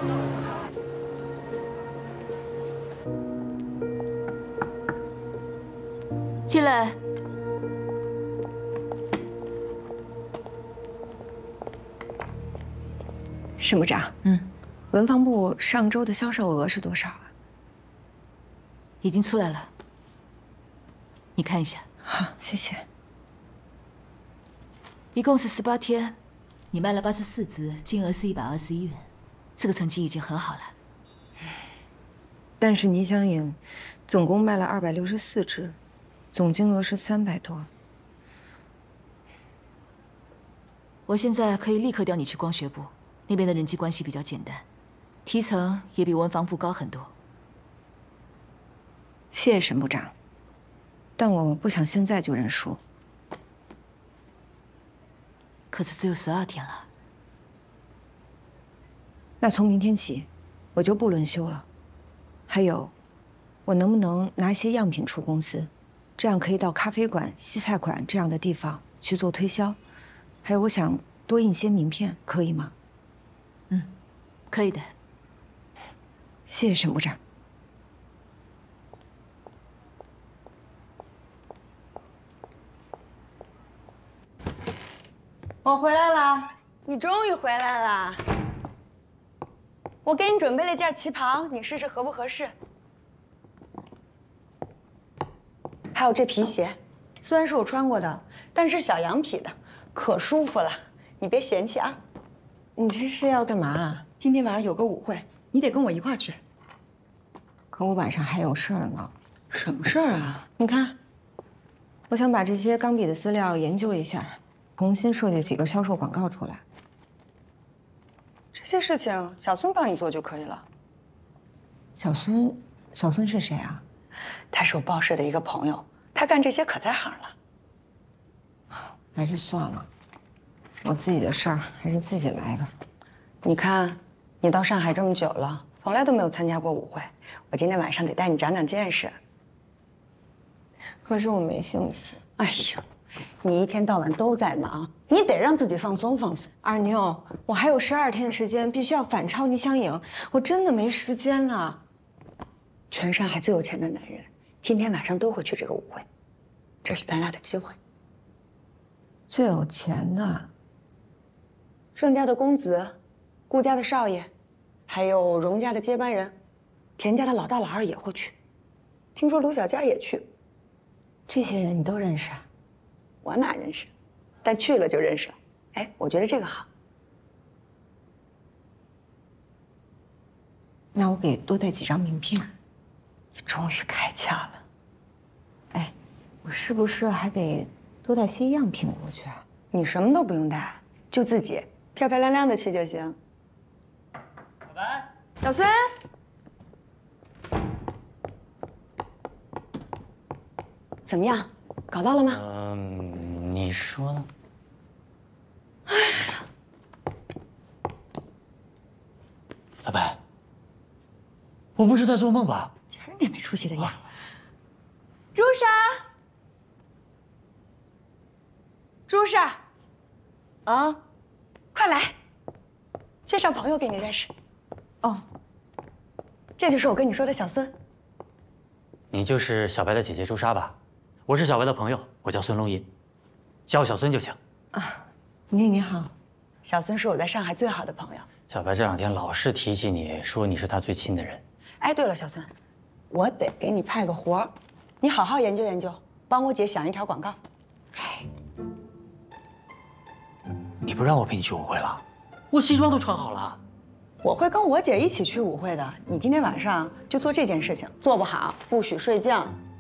进来。 沈部长，文房部上周的销售额是多少啊？ 已经出来了，你看一下。 好，谢谢。 一共是18天，你卖了84只，金额是121元，这个成绩已经很好了。 但是倪香颖总共卖了264只，总金额是300多。 我现在可以立刻调你去光学部，那边的人际关系比较简单，提成也比文房部高很多。 谢谢沈部长，但我不想现在就认输。 可是只有12天了。 那从明天起，我就不轮休了。还有，我能不能拿一些样品出公司，这样可以到咖啡馆、西菜馆这样的地方去做推销？还有，我想多印些名片，可以吗？ 可以的。 谢谢沈部长。 我回来了，你终于回来了。我给你准备了一件旗袍，你试试合不合适。还有这皮鞋，虽然是我穿过的，但是小羊皮的，可舒服了，你别嫌弃啊。 你这是要干嘛啊？ 今天晚上有个舞会，你得跟我一块儿去。 可我晚上还有事儿呢。 什么事儿啊？ 你看，我想把这些钢笔的资料研究一下，重新设计几个销售广告出来。 这些事情小孙帮你做就可以了。 小孙是谁啊？ 他是我报社的一个朋友，他干这些可在行了。 还是算了，我自己的事儿还是自己来吧。 你看，你到上海这么久了，从来都没有参加过舞会，我今天晚上得带你长长见识。 可是我没兴趣。 哎呀，你一天到晚都在忙，你得让自己放松放松。 二妞，我还有12天的时间，必须要反超倪香颖，我真的没时间了。 全上海最有钱的男人，今天晚上都会去这个舞会，这是咱俩的机会。 最有钱的， 盛家的公子，顾家的少爷，还有荣家的接班人，田家的老大老二也会去。听说卢小佳也去。 这些人你都认识啊？ 我哪认识？但去了就认识了。哎，我觉得这个好。 那我给多带几张名片。 你终于开窍了。 哎，我是不是还得多带些样品过去啊？ 你什么都不用带，就自己漂漂亮亮的去就行。 小白， 小孙，怎么样？搞到了吗？ 你说呢？ 哎呀， 小白，我不是在做梦吧？ 真点没出息的样。朱砂，朱砂，啊，快来，介绍朋友给你认识。 哦， 这就是我跟你说的小孙。 你就是小白的姐姐朱砂吧？我是小白的朋友，我叫孙龙吟，叫我小孙就行。 啊，你好。 小孙是我在上海最好的朋友。 小白这2天老是提起你，说你是他最亲的人。 哎，对了，小孙，我得给你派个活儿，你好好研究研究，帮我姐想一条广告。 哎， 你不让我陪你去舞会了？我西装都穿好了。 我会跟我姐一起去舞会的。你今天晚上就做这件事情，做不好不许睡觉。